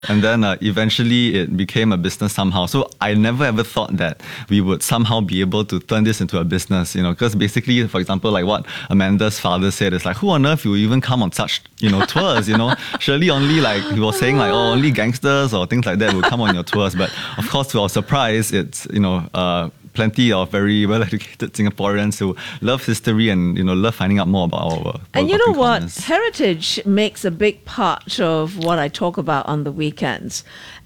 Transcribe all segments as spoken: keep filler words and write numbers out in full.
And then uh, eventually it became a business somehow. So I never ever thought that we would somehow be able to turn this into a business, you know, because basically, for example, like what Amanda's father said, is like, who on earth will even come on such, you know, tours, you know? Surely only like, he was saying like, oh, only gangsters or things like that will come on your tours. But of course, to our surprise, it's, you know, uh, plenty of very well-educated Singaporeans who love history and, you know, love finding out more about our And you know what? corners. Heritage makes a big part of what I talk about on the weekends.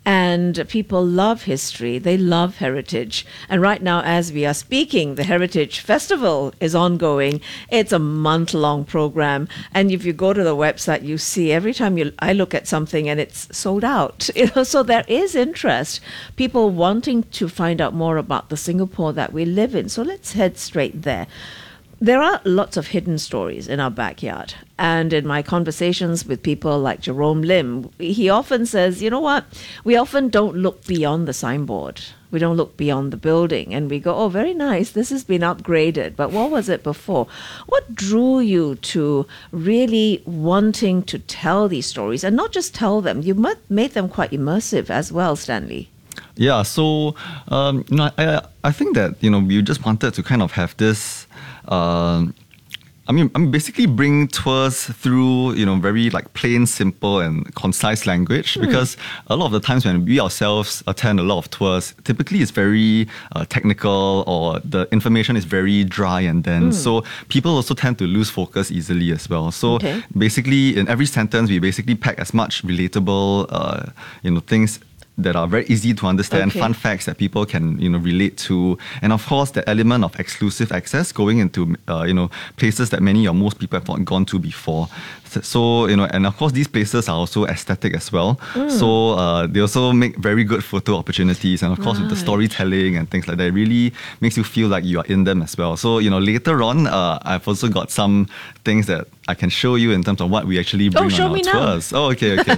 And people love history. They love heritage. And right now, as we are speaking, the Heritage Festival is ongoing. It's a month-long program. And if you go to the website, you see every time you I look at something and it's sold out. You know, so there is interest. People wanting to find out more about the Singapore that we live in. So let's head straight there. There are lots of hidden stories in our backyard. And in my conversations with people like Jerome Lim, he often says, you know what, we often don't look beyond the signboard. We don't look beyond the building. And we go, oh, very nice, this has been upgraded. But what was it before? What drew you to really wanting to tell these stories? And not just tell them, you made them quite immersive as well, Stanley. Yeah, so um, you know, I I think that, you know, we just wanted to kind of have this. Uh, I mean, I mean, basically bring tours through, you know, very like plain, simple and concise language. Mm. Because a lot of the times when we ourselves attend a lot of tours, typically it's very uh, technical or the information is very dry and dense. Mm. So people also tend to lose focus easily as well. So okay. basically in every sentence, we basically pack as much relatable, uh, you know, things that are very easy to understand, okay. fun facts that people can, you know, relate to, and of course the element of exclusive access, going into uh, you know, places that many or most people have not gone to before. So, you know, and of course these places are also aesthetic as well. Mm. So uh, they also make very good photo opportunities, and of course right. with the storytelling and things like that, it really makes you feel like you are in them as well. So, you know, later on, uh, I've also got some things that I can show you in terms of what we actually bring oh, show on our me tours. Now. Oh, okay, okay.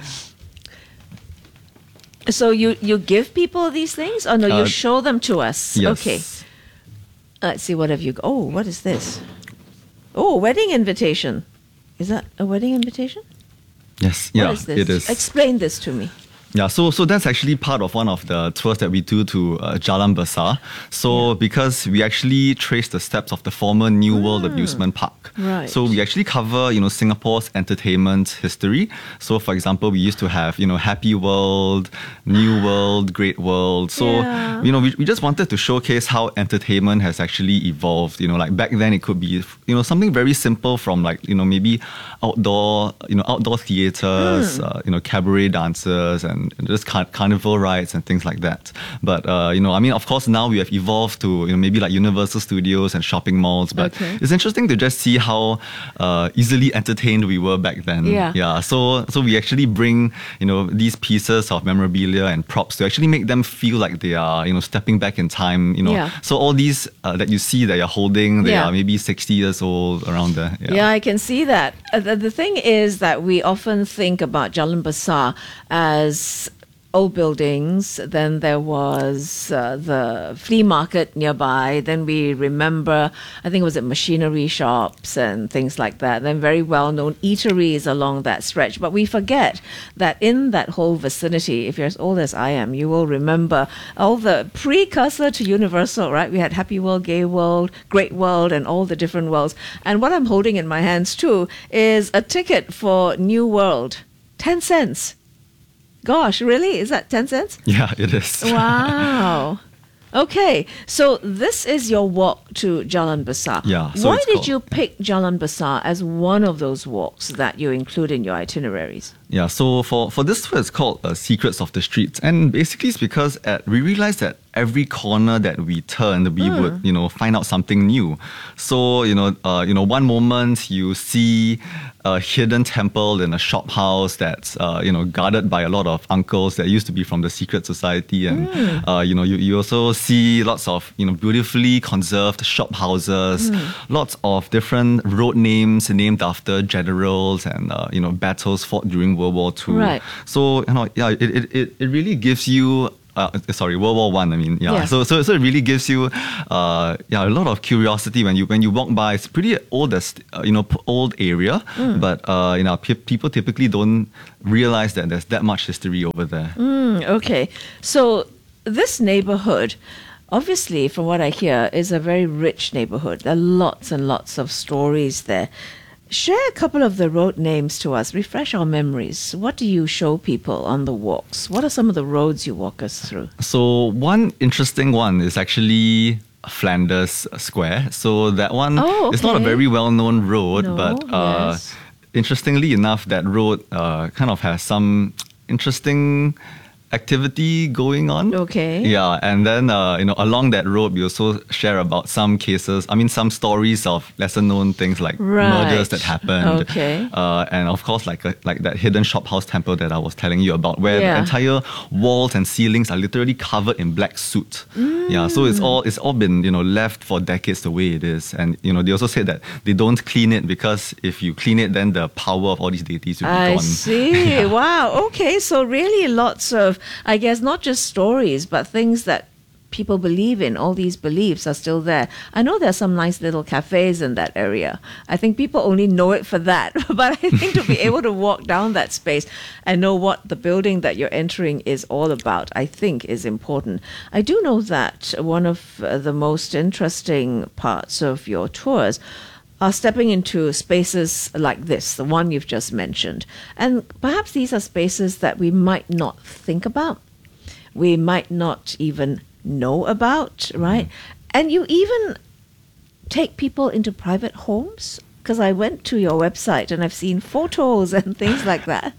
So you, you give people these things? Or no, you Uh, show them to us? Yes. Okay. Let's see, what have you... Oh, what is this? Oh, wedding invitation. Is that a wedding invitation? Yes, what yeah, is this? it is. Explain this to me. Yeah, so so that's actually part of one of the tours that we do to uh, Jalan Besar. So yeah. because we actually trace the steps of the former New mm. World Amusement Park. Right. So we actually cover, you know, Singapore's entertainment history. So for example, we used to have, you know, Happy World, New World, Great World. So, yeah. you know, we, we just wanted to showcase how entertainment has actually evolved. You know, like back then it could be, you know, something very simple from like, you know, maybe outdoor, you know, outdoor theatres, mm. uh, you know, cabaret dancers and and just car- carnival rides and things like that. But, uh, you know, I mean, of course, now we have evolved to, you know, maybe like Universal Studios and shopping malls. But okay. it's interesting to just see how uh, easily entertained we were back then. Yeah. Yeah. So, so we actually bring, you know, these pieces of memorabilia and props to actually make them feel like they are, you know, stepping back in time. You know, yeah. so all these uh, that you see that you're holding, they yeah. are maybe sixty years old, around there. Yeah, yeah I can see that. Uh, the, the thing is that we often think about Jalan Besar as old buildings, then there was uh, the flea market nearby, then we remember, I think it was at machinery shops and things like that, then very well-known eateries along that stretch. But we forget that in that whole vicinity, if you're as old as I am, you will remember all the precursor to Universal, right? We had Happy World, Gay World, Great World, and all the different worlds. And what I'm holding in my hands too is a ticket for New World, ten cents. Gosh, really? Is that ten cents? Yeah, it is. Wow. Okay, so this is your walk to Jalan Besar. Yeah. So Why it's did called, you pick Jalan Besar as one of those walks that you include in your itineraries? Yeah, so for, for this tour, it's called uh, Secrets of the Streets. And basically it's because at, we realized that every corner that we turned, we mm. would, you know, find out something new. So, you know, uh, you know, one moment you see a hidden temple in a shop house that's, uh, you know, guarded by a lot of uncles that used to be from the secret society. And, mm. uh, you know, you, you also see lots of, you know, beautifully conserved shop houses, mm. lots of different road names named after generals and, uh, you know, battles fought during World War Two. Right. So, you know, yeah, it, it, it really gives you Uh, sorry, World War One. I. I mean, yeah. Yeah. So, so, so it really gives you, uh, yeah, a lot of curiosity when you when you walk by. It's pretty old, as uh, you know, p- old area, Mm. but uh, you know, pe- people typically don't realize that there's that much history over there. Mm, okay. So this neighborhood, obviously, from what I hear, is a very rich neighborhood. There are lots and lots of stories there. Share a couple of the road names to us. Refresh our memories. What do you show people on the walks? What are some of the roads you walk us through? So one interesting one is actually Flanders Square. So that one Oh, is not a okay. very well-known road, No, but uh, yes. interestingly enough, that road uh, kind of has some interesting activity going on. Okay. Yeah, and then uh, you know, along that road, we also share about some cases. I mean, some stories of lesser-known things like Right. murders that happened. Okay. Uh, and of course, like a, like that hidden shop house temple that I was telling you about, where Yeah. the entire walls and ceilings are literally covered in black soot. Yeah, so it's all it's all been you know left for decades the way it is. And you know, they also said that they don't clean it because if you clean it, then the power of all these deities will be I gone. see. Wow. Okay. So really lots of, I guess, not just stories, but things that people believe in. All these beliefs are still there. I know there's some nice little cafes in that area. I think people only know it for that. But I think to be able to walk down that space and know what the building that you're entering is all about, I think is important. I do know that one of uh, the most interesting parts of your tours are stepping into spaces like this, the one you've just mentioned. And perhaps these are spaces that we might not think about, we might not even know about, right? And you even take people into private homes? Because I went to your website and I've seen photos and things like that.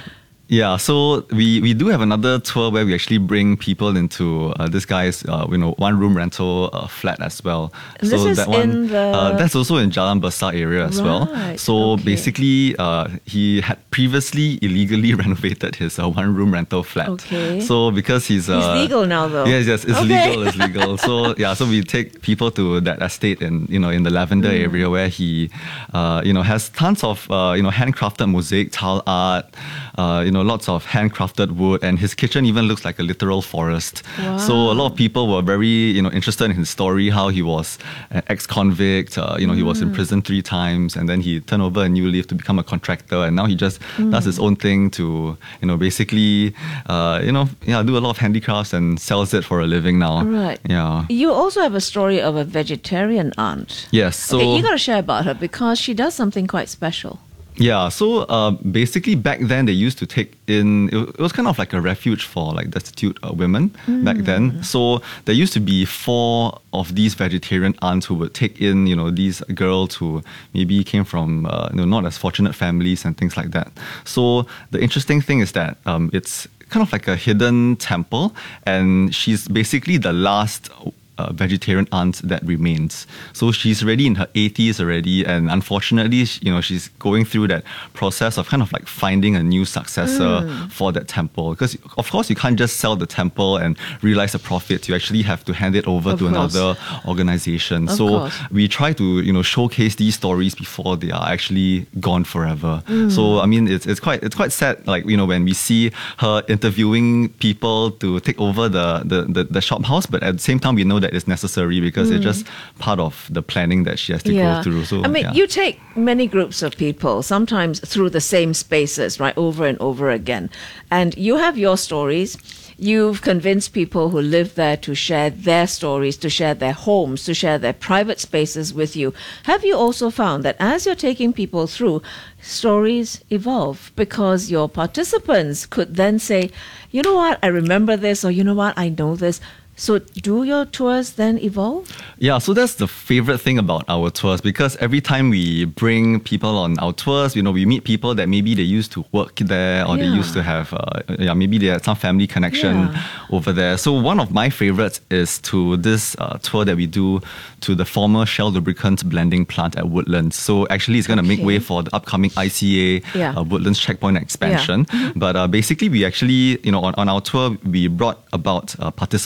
Yeah, so we, we do have another tour where we actually bring people into uh, this guy's uh, you know one room rental uh, flat as well. And so this is that one in the- uh, that's also in Jalan Besar area as well. Right, So okay. basically, uh, he had previously illegally renovated his uh, one room rental flat. Okay. So because he's uh, He's legal now, though. Yes, yes, it's Okay. legal. It's legal. So yeah, so we take people to that estate in you know in the Lavender Mm. area where he uh, you know has tons of uh, you know handcrafted mosaic tile art, uh, you know lots of handcrafted wood, and his kitchen even looks like a literal forest. So a lot of people were very you know interested in his story, how he was an ex-convict. Uh, you know he was in prison three times, and then he turned over a new leaf to become a contractor, and now he just does his own thing to you know basically uh, you know yeah do a lot of handicrafts and sells it for a living now. Right. Yeah. You also have a story of a vegetarian aunt. Yes. So Okay, you got to share about her because she does something quite special. yeah, so uh, basically back then they used to take in, it wa- it was kind of like a refuge for like destitute uh, women back then. So there used to be four of these vegetarian aunts who would take in, you know, these girls who maybe came from, uh, you know, not as fortunate families and things like that. So the interesting thing is that um, it's kind of like a hidden temple, and she's basically the last Uh, vegetarian aunt that remains. So she's already in her eighties already, and unfortunately, sh- you know, she's going through that process of kind of like finding a new successor for that temple. Because of course, you can't just sell the temple and realize the profits. You actually have to hand it over Of to course. another organization. Of so course. we try to you know showcase these stories before they are actually gone forever. So I mean, it's it's quite it's quite sad. Like you know when we see her interviewing people to take over the the the, the shop house, but at the same time we know that it's necessary because it's just part of the planning that she has to go through. So I mean, yeah. you take many groups of people, sometimes through the same spaces, right, over and over again. And you have your stories. You've convinced people who live there to share their stories, to share their homes, to share their private spaces with you. Have you also found that as you're taking people through, stories evolve because your participants could then say, you know what, I remember this, or you know what, I know this. So do your tours then evolve? Yeah, so that's the favorite thing about our tours, because every time we bring people on our tours, you know, we meet people that maybe they used to work there, or they Yeah. used to have, uh, yeah, maybe they had some family connection Yeah. over there. So one of my favorites is to this uh, tour that we do to the former Shell lubricant blending plant at Woodlands. So actually, it's going to make Okay. way for the upcoming I C A Yeah. uh, Woodlands checkpoint expansion. But uh, basically, we actually, you know, on, on our tour, we brought about a participant, and we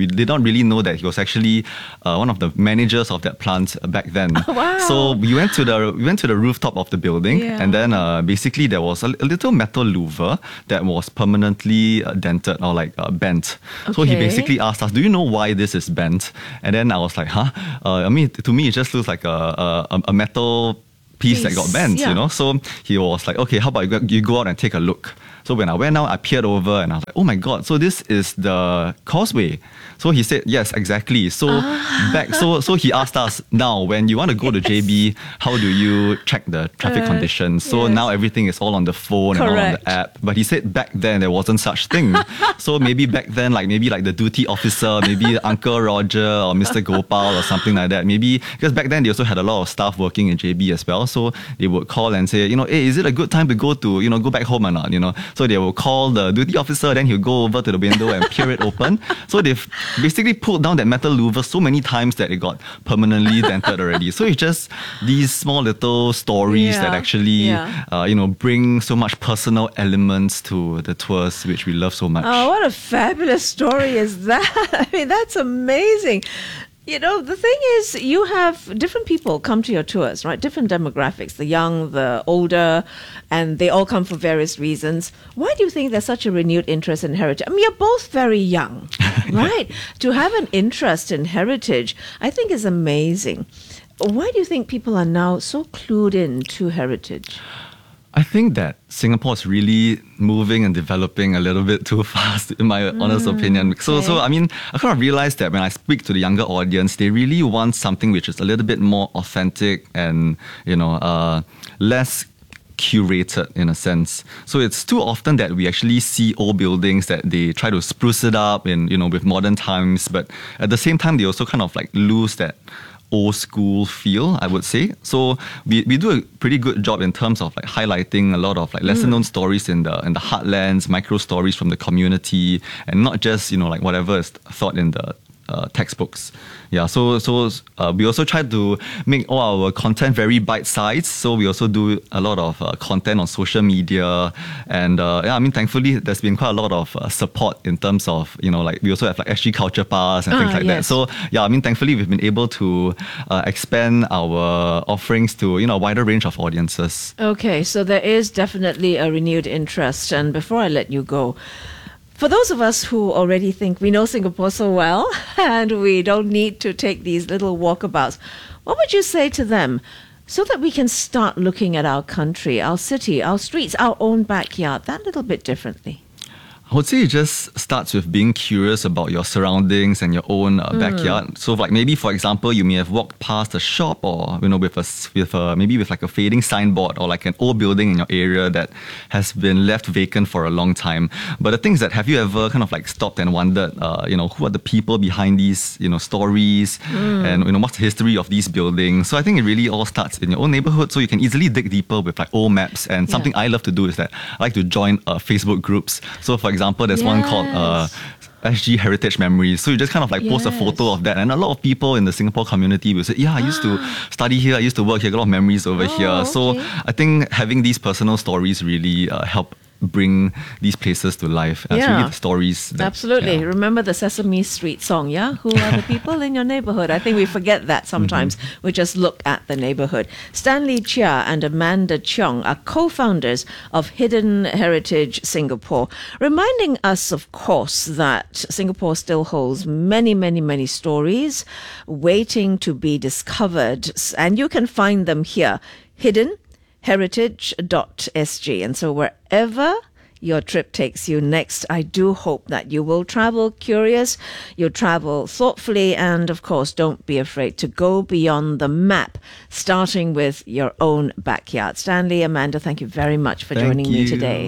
we did not really know that he was actually uh, one of the managers of that plant back then. Wow. So we went to the we went to the rooftop of the building, Yeah. and then uh, basically there was a, a little metal louver that was permanently uh, dented or like uh, bent. So he Okay. basically asked us, "Do you know why this is bent?" And then I was like, "Huh?" Uh, I mean, to me, it just looks like a a, a metal piece that got Piece, bent, yeah. you know. So he was like, "Okay, how about you go, you go out and take a look?" So when I went out, I peered over and I was like, "Oh my god! So this is the causeway." So he said, "Yes, exactly." So Ah. back, so so he asked us, "Now, when you want to go to J B, how do you check the traffic Uh, conditions?" So yes. now everything is all on the phone and all on Correct. the app. But he said back then there wasn't such thing. So maybe back then, like maybe like the duty officer, maybe Uncle Roger or Mister Gopal or something like that. Maybe because back then they also had a lot of staff working in J B as well. So they would call and say, you know, hey, is it a good time to go to, you know, go back home or not? You know, so they will call the duty officer, then he'll go over to the window and peer it open. So they've basically pulled down that metal louver so many times that it got permanently dented already. So it's just these small little stories Yeah, that actually, yeah. uh, you know, bring so much personal elements to the tours, which we love so much. Oh, what a fabulous story is that? I mean, that's amazing. You know, the thing is, you have different people come to your tours, right? Different demographics, the young, the older, and they all come for various reasons. Why do you think there's such a renewed interest in heritage? I mean, you're both very young, right? To have an interest in heritage, I think is amazing. Why do you think people are now so clued in to heritage? I think that Singapore is really moving and developing a little bit too fast, in my honest opinion. So, okay. so I mean, I kind of realized that when I speak to the younger audience, they really want something which is a little bit more authentic and, you know, uh, less curated in a sense. So it's too often that we actually see old buildings that they try to spruce it up in, you know, with modern times, but at the same time, they also kind of like lose that old school feel, I would say. So we, we do a pretty good job in terms of like highlighting a lot of like lesser known stories in the in the heartlands, micro stories from the community, and not just, you know, like whatever is thought in the uh, textbooks. Yeah, so so uh, we also try to make all our content very bite-sized. So we also do a lot of uh, content on social media, and uh, yeah, I mean, thankfully, there's been quite a lot of uh, support in terms of, you know, like we also have like S G Culture Pass and Ah, things like that. yes. So yeah, I mean, thankfully, we've been able to uh, expand our offerings to, you know, a wider range of audiences. Okay, so there is definitely a renewed interest. And before I let you go, for those of us who already think we know Singapore so well and we don't need to take these little walkabouts, what would you say to them so that we can start looking at our country, our city, our streets, our own backyard that little bit differently? I would say it just starts with being curious about your surroundings and your own uh, backyard. So, like maybe for example, you may have walked past a shop, or you know, with a s- with a maybe with like a fading signboard, or like an old building in your area that has been left vacant for a long time. But the thing is that, have you ever kind of like stopped and wondered, uh, you know, who are the people behind these, you know, stories, and you know, what's the history of these buildings? So I think it really all starts in your own neighborhood. So you can easily dig deeper with like old maps. And something Yeah. I love to do is that I like to join uh, Facebook groups. So for example, there's one called uh, S G Heritage Memories. So you just kind of like post a Yes. photo of that, and a lot of people in the Singapore community will say, "Yeah, I used to study here. I used to work here. Got a lot of memories over Oh, here." So okay. I think having these personal stories really uh, help bring these places to life. And It's Yeah. really the stories. That, Absolutely. yeah. Remember the Sesame Street song, yeah? Who are the people in your neighborhood? I think we forget that sometimes. We just look at the neighborhood. Stanley Chia and Amanda Cheong are co-founders of Hidden Heritage Singapore, reminding us, of course, that Singapore still holds many, many, many stories waiting to be discovered. And you can find them here, hidden heritage dot s g. And so wherever your trip takes you next, I do hope that you will travel curious, you'll travel thoughtfully, and of course, don't be afraid to go beyond the map, starting with your own backyard. Stanley, Amanda, thank you very much for Thank joining me you. today.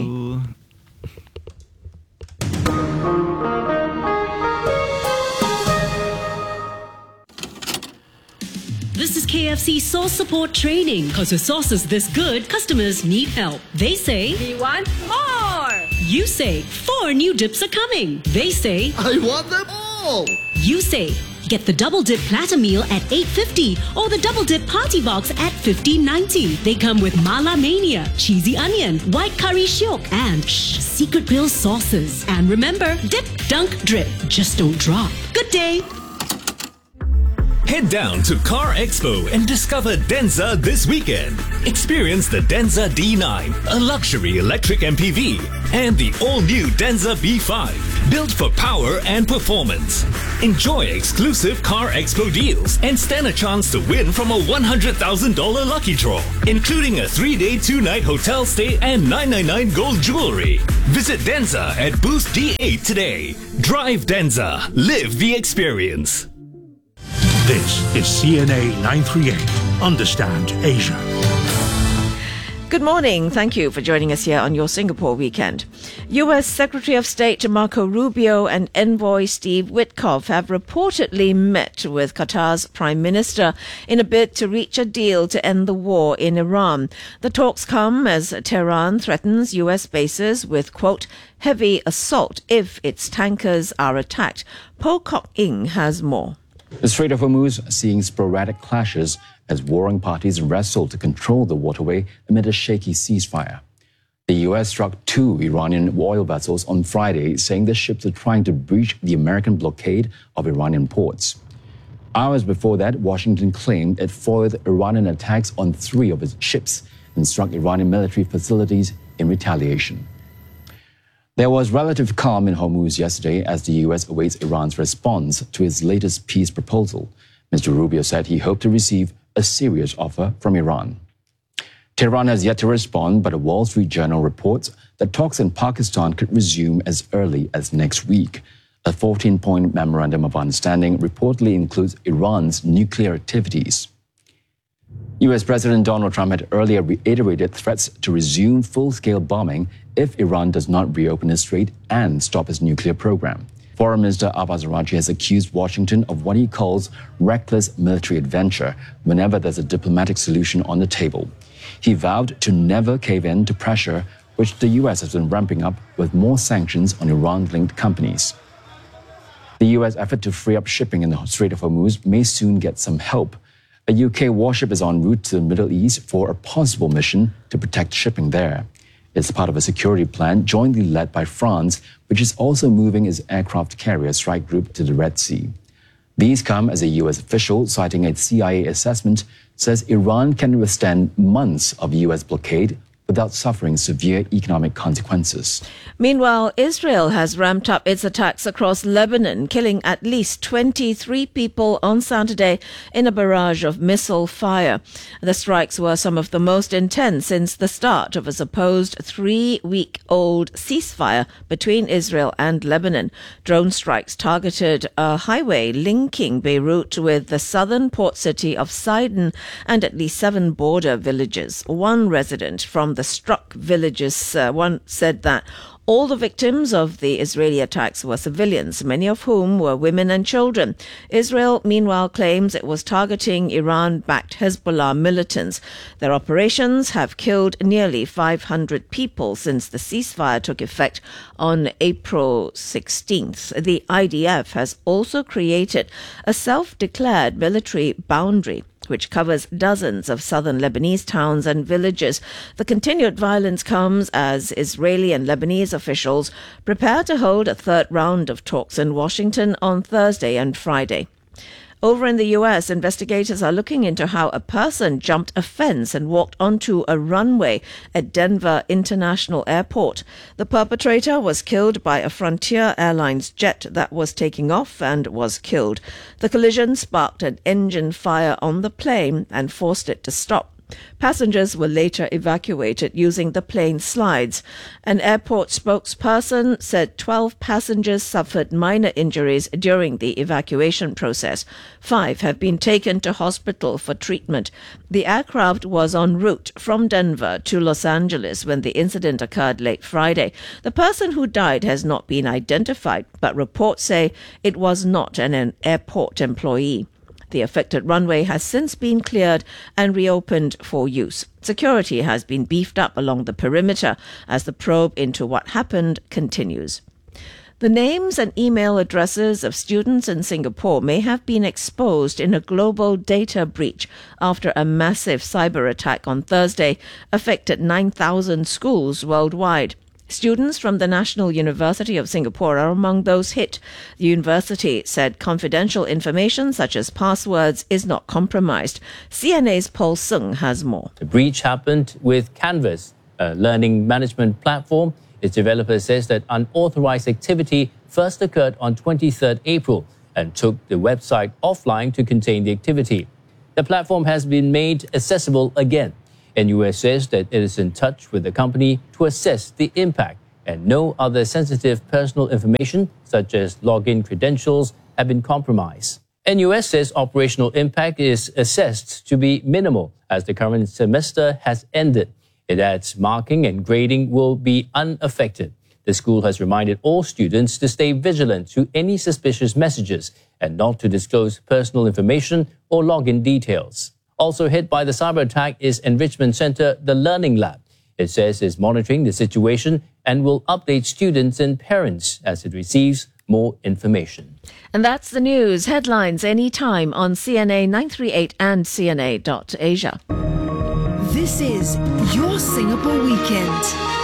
This is K F C Sauce Support Training. Because with sauces this good, customers need help. They say, We want more! you say, four new dips are coming. They say, I want them all! you say, Get the Double Dip Platter Meal at eight fifty or the Double Dip Party Box at fifteen ninety. They come with Mala Mania, Cheesy Onion, White Curry Shiok, and shh, Secret Grill sauces. And remember, dip, dunk, drip. Just don't drop. Good day. Head down to Car Expo and discover Denza this weekend. Experience the Denza D nine, a luxury electric M P V, and the all-new Denza B five, built for power and performance. Enjoy exclusive Car Expo deals and stand a chance to win from a one hundred thousand dollars lucky draw, including a three-day, two-night hotel stay and nine ninety-nine gold jewelry. Visit Denza at Booth D eight today. Drive Denza. Live the experience. This is C N A nine thirty-eight. Understand Asia. Good morning. Thank you for joining us here on your Singapore weekend. U S Secretary of State Marco Rubio and envoy Steve Witkoff have reportedly met with Qatar's Prime Minister in a bid to reach a deal to end the war in Iran. The talks come as Tehran threatens U S bases with, quote, heavy assault if its tankers are attacked. Po Kok Ing has more. The Strait of Hormuz seeing sporadic clashes as warring parties wrestle to control the waterway amid a shaky ceasefire. The U S struck two Iranian oil vessels on Friday, saying the ships are trying to breach the American blockade of Iranian ports. Hours before that, Washington claimed it foiled Iranian attacks on three of its ships and struck Iranian military facilities in retaliation. There was relative calm in Hormuz yesterday as the U S awaits Iran's response to its latest peace proposal. Mister Rubio said he hoped to receive a serious offer from Iran. Tehran has yet to respond, but a Wall Street Journal reports that talks in Pakistan could resume as early as next week. A fourteen-point memorandum of understanding reportedly includes Iran's nuclear activities. U S President Donald Trump had earlier reiterated threats to resume full-scale bombing if Iran does not reopen the strait and stop its nuclear program. Foreign Minister Abbas Araghchi has accused Washington of what he calls reckless military adventure whenever there's a diplomatic solution on the table. He vowed to never cave in to pressure, which the U S has been ramping up with more sanctions on Iran-linked companies. The U S effort to free up shipping in the Strait of Hormuz may soon get some help. A U K warship is en route to the Middle East for a possible mission to protect shipping there. It's part of a security plan jointly led by France, which is also moving its aircraft carrier strike group to the Red Sea. These come as a U S official, citing a C I A assessment, says Iran can withstand months of U S blockade without suffering severe economic consequences. Meanwhile, Israel has ramped up its attacks across Lebanon, killing at least twenty-three people on Saturday in a barrage of missile fire. The strikes were some of the most intense since the start of a supposed three-week-old ceasefire between Israel and Lebanon. Drone strikes targeted a highway linking Beirut with the southern port city of Sidon and at least seven border villages. One resident from the struck villages uh, one said that all the victims of the Israeli attacks were civilians, many of whom were women and children. Israel, meanwhile, claims it was targeting Iran-backed Hezbollah militants. Their operations have killed nearly five hundred people since the ceasefire took effect on April sixteenth. The I D F has also created a self-declared military boundary which covers dozens of southern Lebanese towns and villages. The continued violence comes as Israeli and Lebanese officials prepare to hold a third round of talks in Washington on Thursday and Friday. Over in the U S, investigators are looking into how a person jumped a fence and walked onto a runway at Denver International Airport. The perpetrator was killed by a Frontier Airlines jet that was taking off and was killed. The collision sparked an engine fire on the plane and forced it to stop. Passengers were later evacuated using the plane's slides. An airport spokesperson said twelve passengers suffered minor injuries during the evacuation process. Five have been taken to hospital for treatment. The aircraft was en route from Denver to Los Angeles when the incident occurred late Friday. The person who died has not been identified, but reports say it was not an, an airport employee. The affected runway has since been cleared and reopened for use. Security has been beefed up along the perimeter as the probe into what happened continues. The names and email addresses of students in Singapore may have been exposed in a global data breach after a massive cyber attack on Thursday affected nine thousand schools worldwide. Students from the National University of Singapore are among those hit. The university said confidential information such as passwords is not compromised. C N A's Paul Sung has more. The breach happened with Canvas, a learning management platform. Its developer says that unauthorized activity first occurred on twenty-third April and took the website offline to contain the activity. The platform has been made accessible again. N U S says that it is in touch with the company to assess the impact, and no other sensitive personal information, such as login credentials, have been compromised. N U S says operational impact is assessed to be minimal as the current semester has ended. It adds marking and grading will be unaffected. The school has reminded all students to stay vigilant to any suspicious messages and not to disclose personal information or login details. Also hit by the cyber attack is enrichment center The Learning Lab. It says it's monitoring the situation and will update students and parents as it receives more information. And that's the news. Headlines anytime on C N A nine three eight and C N A dot Asia. This is your Singapore weekend.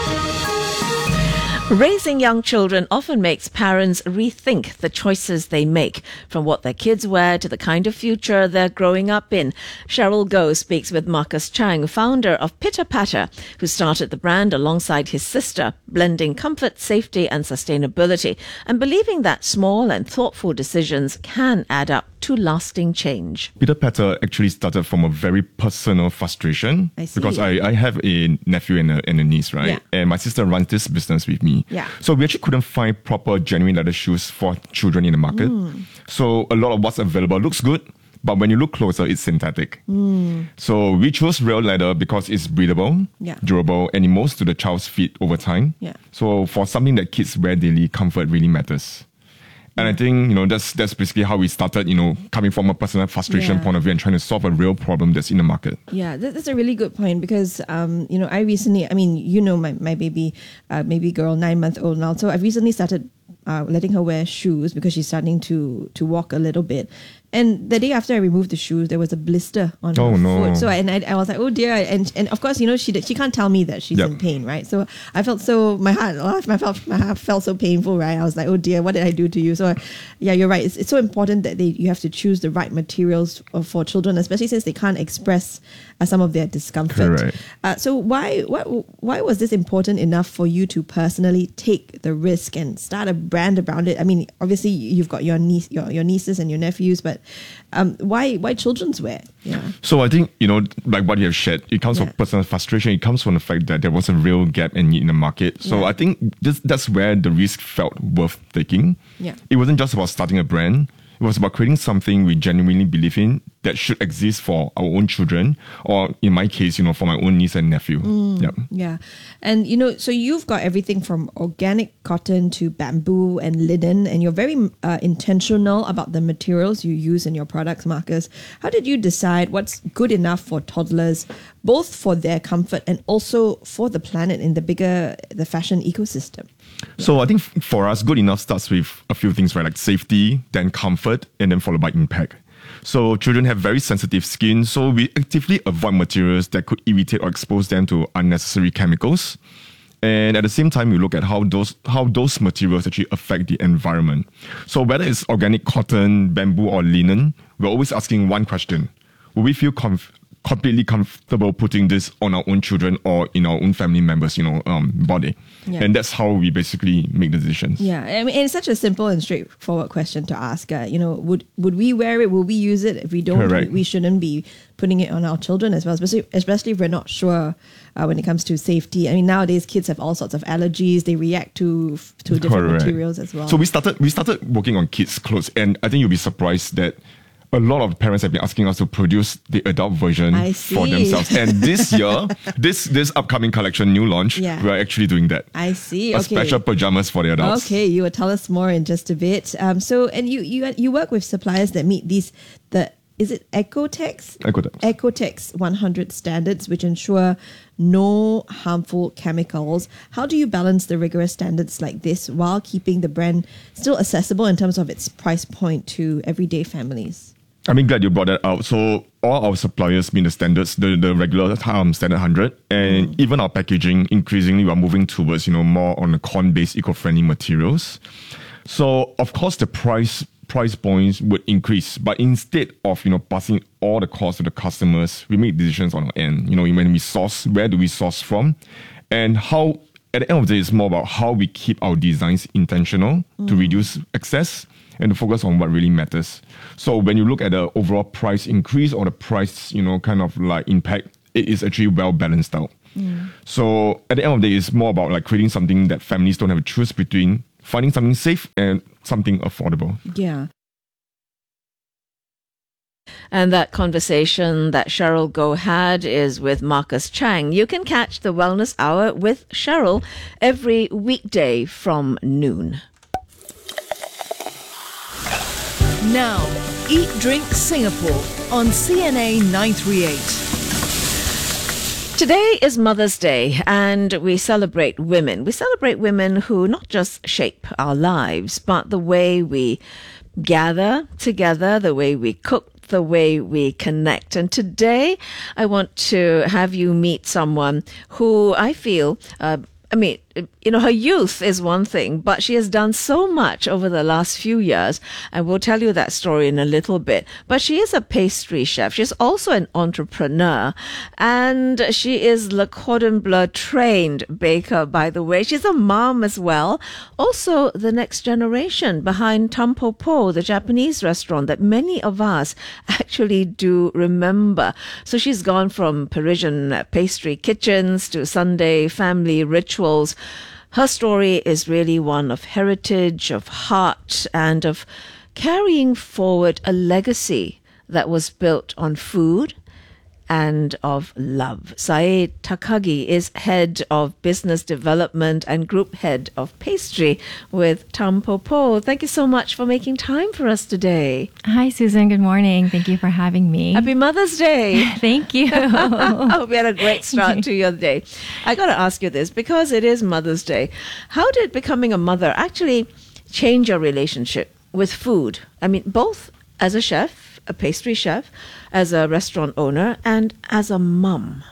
Raising young children often makes parents rethink the choices they make, from what their kids wear to the kind of future they're growing up in. Cheryl Goh speaks with Marcus Chang, founder of Pitter Patter, who started the brand alongside his sister, blending comfort, safety and sustainability, and believing that small and thoughtful decisions can add up to lasting change. Pitter Patter actually started from a very personal frustration. I see. Because I, I have a nephew and a, and a niece, right? Yeah. And my sister runs this business with me. Yeah. So we actually couldn't find proper genuine leather shoes for children in the market. Mm. So a lot of what's available looks good, but when you look closer, it's synthetic. Mm. So we chose real leather because it's breathable, Yeah. durable, and it molds to the child's feet over time. Yeah. So for something that kids wear daily, comfort really matters. And I think, you know, that's that's basically how we started, you know, coming from a personal frustration Yeah. point of view and trying to solve a real problem that's in the market. Yeah, that, that's a really good point because, um, you know, I recently, I mean, you know, my, my baby, uh, baby girl, nine month old now. So I've recently started uh, letting her wear shoes because she's starting to, to walk a little bit. And the day after I removed the shoes, there was a blister on Oh, her no. foot. So I, and I, I was like, oh dear. And and of course, you know, she she can't tell me that she's Yep. in pain, right? So I felt so, my heart, my felt, my heart felt so painful, right? I was like, oh dear, what did I do to you? So I, yeah, you're right. It's, it's so important that they you have to choose the right materials for children, especially since they can't express uh, some of their discomfort. Correct. Uh, so why, why why was this important enough for you to personally take the risk and start a brand around it? I mean, obviously you've got your niece, your, your nieces and your nephews, but um, why why children's wear? Yeah. So I think, you know, like what you have shared, it comes Yeah. from personal frustration. It comes from the fact that there was a real gap and need in the market. So Yeah. I think this, that's where the risk felt worth taking. Yeah. It wasn't just about starting a brand. It was about creating something we genuinely believe in that should exist for our own children, or in my case, you know, for my own niece and nephew. Yeah. Yeah. And, you know, so you've got everything from organic cotton to bamboo and linen, and you're very uh, intentional about the materials you use in your products, Marcus. How did you decide what's good enough for toddlers, both for their comfort and also for the planet in the bigger, the fashion ecosystem? So I think f- for us, good enough starts with a few things, right? Like safety, then comfort, and then followed by impact. So children have very sensitive skin, so we actively avoid materials that could irritate or expose them to unnecessary chemicals. And at the same time, we look at how those how those materials actually affect the environment. So whether it's organic cotton, bamboo, or linen, we're always asking one question: will we feel comf- completely comfortable putting this on our own children or in our own family members, you know, um, body? Yeah. And that's how we basically make the decisions. Yeah, I mean, it's such a simple and straightforward question to ask. Uh, you know, would would we wear it? Will we use it? If we don't, we, Correct. we shouldn't be putting it on our children as well, especially, especially if we're not sure uh, when it comes to safety. I mean, nowadays kids have all sorts of allergies. They react to to different Correct. materials as well. So we started we started working on kids' clothes, and I think you'll be surprised that a lot of parents have been asking us to produce the adult version I for see. themselves. And this year, this this upcoming collection, new launch, Yeah. we're actually doing that. I see. A Okay. special pajamas for the adults. Okay, you will tell us more in just a bit. Um, so, and you you you work with suppliers that meet these the is it Ecotex? Ecotex. Ecotex one hundred standards, which ensure no harmful chemicals. How do you balance the rigorous standards like this while keeping the brand still accessible in terms of its price point to everyday families? I mean, glad you brought that out. So all our suppliers meet the standards, the, the regular um, standard one hundred, and mm. even our packaging, increasingly, we're moving towards, you know, more on the corn-based eco-friendly materials. So, of course, the price price points would increase, but instead of, you know, passing all the costs to the customers, we make decisions on our end. You know, when we source, where do we source from? And how, at the end of the day, it's more about how we keep our designs intentional mm. to reduce excess and to focus on what really matters. So when you look at the overall price increase or the price, you know, kind of like impact, it is actually well balanced out. Mm. So at the end of the day, it's more about like creating something that families don't have to choose between finding something safe and something affordable. Yeah. And that conversation that Cheryl Goh had is with Marcus Chang. You can catch the Wellness Hour with Cheryl every weekday from noon. Now, Eat Drink Singapore on C N A nine thirty-eight. Today is Mother's Day, and we celebrate women. We celebrate women who not just shape our lives, but the way we gather together, the way we cook, the way we connect. And today, I want to have you meet someone who I feel, uh, I mean, you know, her youth is one thing, but she has done so much over the last few years, and we'll tell you that story in a little bit. But she is a pastry chef. She's also an entrepreneur, and she is Le Cordon Bleu trained baker, by the way. She's a mom as well. Also, the next generation behind Tampopo, the Japanese restaurant that many of us actually do remember. So she's gone from Parisian pastry kitchens to Sunday family rituals. Her story is really one of heritage, of heart, and of carrying forward a legacy that was built on food and of love. Sae Takagi is head of business development and group head of pastry with Tampopo. Thank you so much for making time for us today. Hi, Susan. Good morning. Thank you for having me. Happy Mother's Day. Thank you. I hope you had a great start to your day. I got to ask you this because it is Mother's Day. How did becoming a mother actually change your relationship with food? I mean, both as a chef, a pastry chef, as a restaurant owner, and as a mum.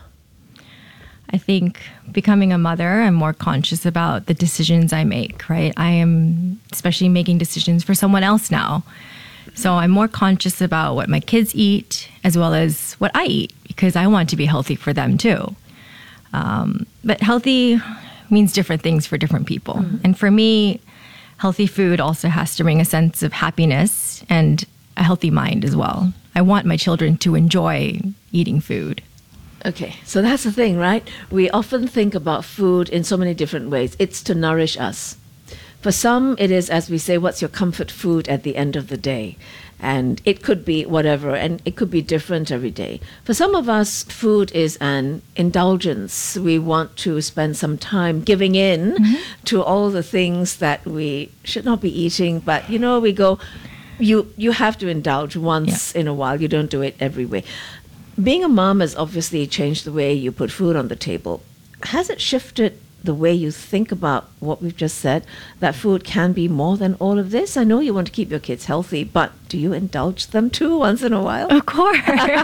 I think becoming a mother, I'm more conscious about the decisions I make, right? I am especially making decisions for someone else now. So I'm more conscious about what my kids eat as well as what I eat because I want to be healthy for them too. Um, but healthy means different things for different people. Mm-hmm. And for me, healthy food also has to bring a sense of happiness and a healthy mind as well. I want my children to enjoy eating food. Okay, so that's the thing, right? We often think about food in so many different ways. It's to nourish us. For some, it is, as we say, what's your comfort food at the end of the day? And it could be whatever, and it could be different every day. For some of us, food is an indulgence. We want to spend some time giving in mm-hmm. to all the things that we should not be eating, but, you know, we go... You you have to indulge once yeah. in a while. You don't do it every way. Being a mom has obviously changed the way you put food on the table. Has it shifted the way you think about what we've just said, that food can be more than all of this? I know you want to keep your kids healthy, but do you indulge them too once in a while? Of course.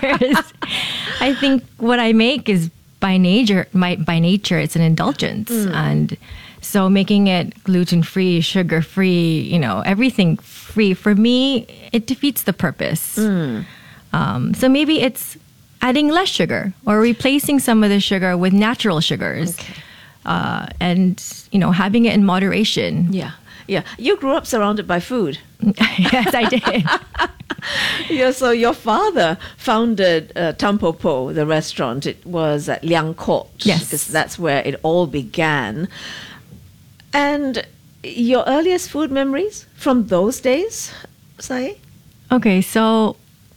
I think what I make is by nature, my, by nature, it's an indulgence. Mm. And so making it gluten-free, sugar-free, you know, everything free, for me, it defeats the purpose. Mm. Um, so maybe it's adding less sugar or replacing some of the sugar with natural sugars. Okay. Uh, and, you know, having it in moderation. Yeah. Yeah. You grew up surrounded by food. Yes, I did. Yeah, so your father founded uh, Tampopo, the restaurant. It was at Liang Court. Yes. Because that's where it all began. And your earliest food memories from those days, Sae? Okay, so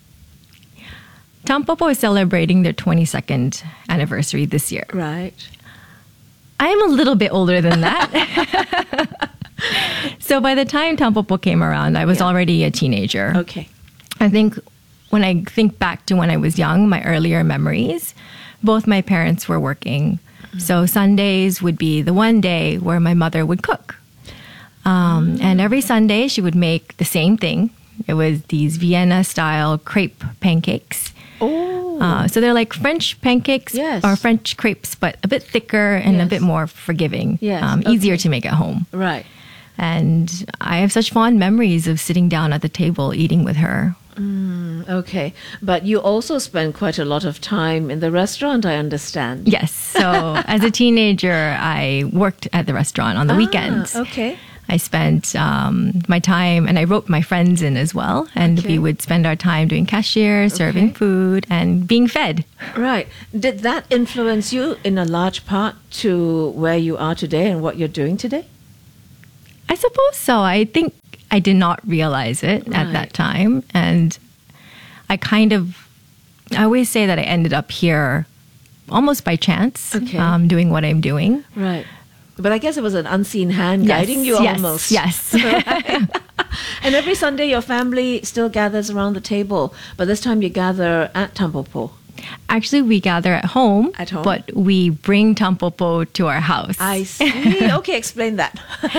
Tampopo is celebrating their twenty-second anniversary this year. Right. I am a little bit older than that. So by the time Tampopo came around, I was yeah. already a teenager. Okay. I think when I think back to when I was young, my earlier memories, both my parents were working. So Sundays would be the one day where my mother would cook. Um, and every Sunday she would make the same thing. It was these Vienna style crepe pancakes. Oh. Uh, so they're like French pancakes Yes. or French crepes, but a bit thicker and a Yes. bit more forgiving. Yes, Um, okay. Easier to make at home. Right. And I have such fond memories of sitting down at the table eating with her. Okay. But you also spend quite a lot of time in the restaurant, I understand. Yes. So as a teenager, I worked at the restaurant on the weekends. Ah, okay. I spent um, my time, and I wrote my friends in as well. And Okay. we would spend our time doing cashier, serving Okay. food, and being fed. Right. Did that influence you in a large part to where you are today and what you're doing today? I suppose so. I think I did not realize it at Right. that time. And I kind of, I always say that I ended up here almost by chance, Okay. um, doing what I'm doing. Right. But I guess it was an unseen hand guiding you yes, almost. Yes. Right. And every Sunday your family still gathers around the table, but this time you gather at Tampopo. Actually, we gather at home, At home? but we bring Tampopo to our house. I see. Okay, explain that.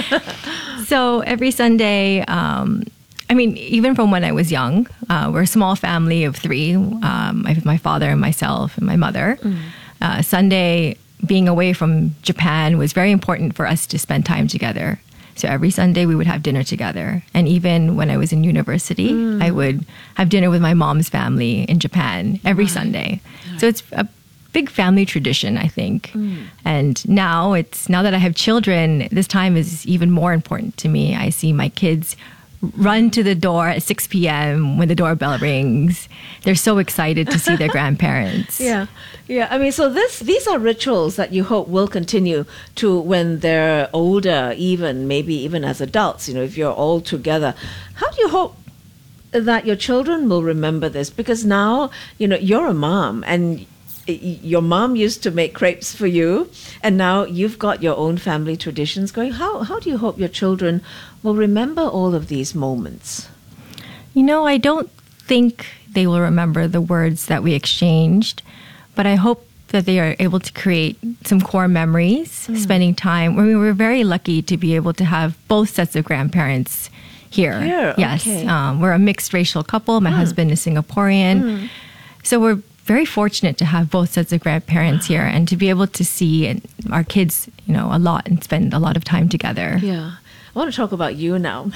So every Sunday, um, I mean, even from when I was young, uh, we're a small family of three. Um, I have my father and myself and my mother. Uh, Sunday, being away from Japan was very important for us to spend time together. So every Sunday we would have dinner together. And even when I was in university, I would have dinner with my mom's family in Japan every Sunday. So it's a big family tradition, I think. And now it's now that I have children, this time is even more important to me. I see my kids run to the door at six p.m. when the doorbell rings. They're so excited to see their grandparents. Yeah, yeah. I mean, so this these are rituals that you hope will continue to when they're older, even maybe even as adults. You know, if you're all together, how do you hope that your children will remember this? Because now, you know, you're a mom, and y- your mom used to make crepes for you, and now you've got your own family traditions going. How how do you hope your children will remember all of these moments? You know, I don't think they will remember the words that we exchanged, but I hope that they are able to create some core memories, spending time. I mean, we're very lucky to be able to have both sets of grandparents here. Here, yes. okay. Um, we're a mixed racial couple. My husband is Singaporean. So we're very fortunate to have both sets of grandparents here and to be able to see our kids, you know, a lot and spend a lot of time together. Yeah. I want to talk about you now.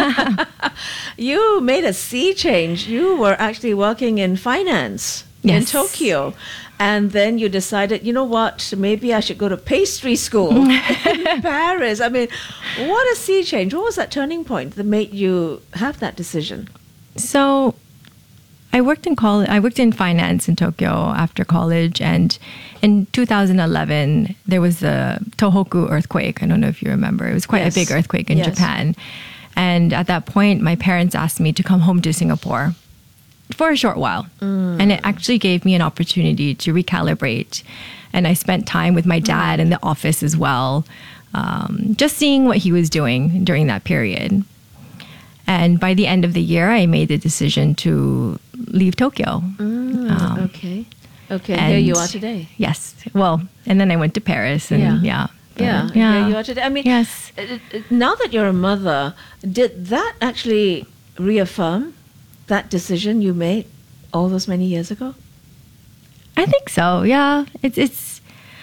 You made a sea change. You were actually working in finance in Yes. Tokyo. And then you decided, you know what, maybe I should go to pastry school in Paris. I mean, what a sea change. What was that turning point that made you have that decision? So I worked in college. I worked in finance in Tokyo after college, and in two thousand eleven there was the Tohoku earthquake. I don't know if you remember. It was quite Yes. a big earthquake in Yes. Japan, and at that point, my parents asked me to come home to Singapore for a short while, and it actually gave me an opportunity to recalibrate. And I spent time with my dad in the office as well, um, just seeing what he was doing during that period. And by the end of the year, I made the decision to leave Tokyo. Um, Okay. Okay, here you and- are today. Yes. Well, and then I went to Paris, and Yeah. yeah, But, Yeah, yeah. here you are today. I mean, Yes. uh, uh, now that you're a mother, did that actually reaffirm that decision you made all those many years ago? I think so. Yeah, it's it's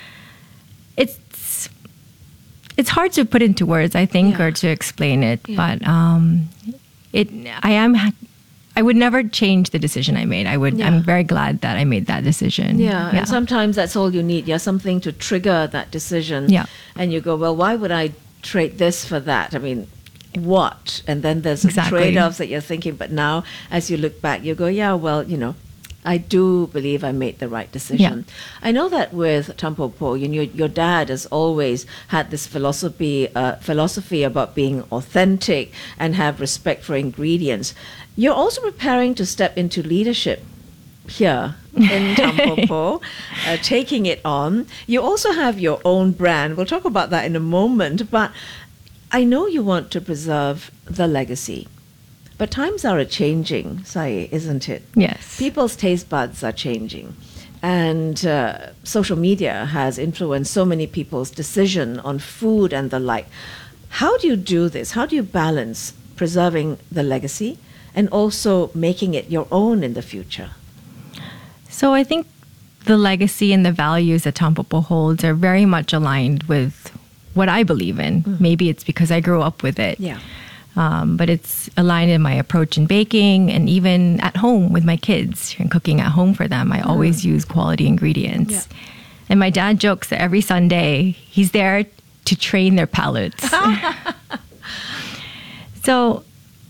it's it's hard to put into words, I think, Yeah. or to explain it. Yeah. But um, it I am I would never change the decision I made. I would. Yeah. I'm very glad that I made that decision. Yeah, and sometimes that's all you need. Yeah, something to trigger that decision. Yeah. And you go, well, why would I trade this for that? I mean, what? And then there's Exactly. trade-offs that you're thinking. But now, as you look back, you go, yeah, well, you know, I do believe I made the right decision. I know that with Tampopo, you know, your dad has always had this philosophy uh, philosophy about being authentic and have respect for ingredients. You're also preparing to step into leadership here in Tampopo, uh, taking it on. You also have your own brand. We'll talk about that in a moment. But I know you want to preserve the legacy. But times are a-changing, Sai, isn't it? Yes. People's taste buds are changing. And uh, social media has influenced so many people's decision on food and the like. How do you do this? How do you balance preserving the legacy and also making it your own in the future? So I think the legacy and the values that Tampopo holds are very much aligned with what I believe in. Mm. Maybe it's because I grew up with it. Yeah. Um, but it's aligned in my approach in baking and even at home with my kids and cooking at home for them. I mm. always use quality ingredients. Yeah. And my dad jokes that every Sunday he's there to train their palates. So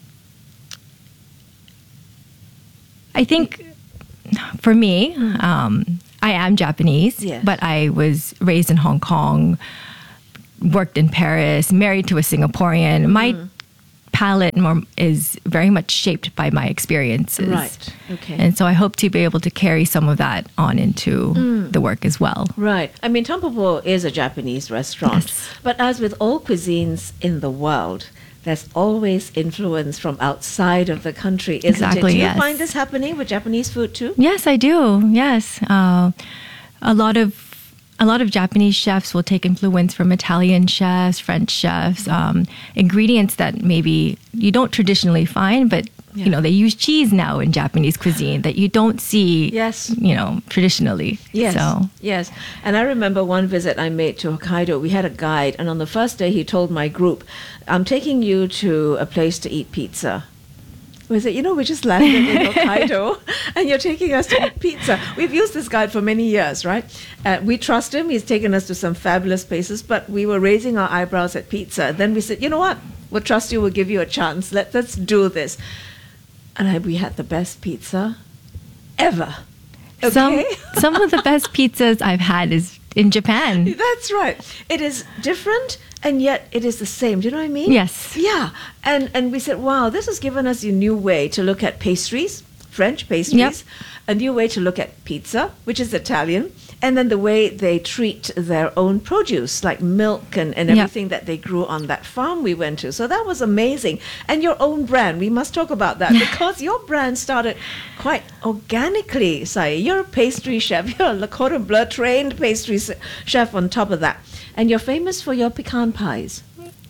I think for me, um, I am Japanese, yes. but I was raised in Hong Kong, worked in Paris, married to a Singaporean. My mm. palate more is very much shaped by my experiences. Right. Okay. And so I hope to be able to carry some of that on into mm. the work as well. Right. I mean, Tampopo is a Japanese restaurant. Yes. But as with all cuisines in the world, there's always influence from outside of the country, isn't exactly, it? Do you yes. find this happening with Japanese food too? Yes, I do. Yes. Uh, a lot of A lot of Japanese chefs will take influence from Italian chefs, French chefs, um, ingredients that maybe you don't traditionally find, but yeah. you know, they use cheese now in Japanese cuisine that you don't see, yes. you know, traditionally. Yes, so. yes. And I remember one visit I made to Hokkaido. We had a guide, and on the first day he told my group, I'm taking you to a place to eat pizza. We said, you know, we just landed in Hokkaido and you're taking us to eat pizza. We've used this guide for many years, right? Uh, we trust him. He's taken us to some fabulous places, but we were raising our eyebrows at pizza. Then we said, you know what? We'll trust you. We'll give you a chance. Let, let's do this. And I, we had the best pizza ever. Okay? Some, some of the best pizzas I've had is in Japan. That's right. It is different, and yet it is the same. Do you know what I mean? Yes. Yeah. And and we said, wow, this has given us a new way to look at pastries, French pastries, yep. a new way to look at pizza, which is Italian, and then the way they treat their own produce, like milk and, and everything yep. that they grew on that farm we went to. So that was amazing. And your own brand, we must talk about that, because your brand started quite organically, Sai. You're a pastry chef. You're a Le Cordon Bleu trained pastry chef on top of that. And you're famous for your pecan pies.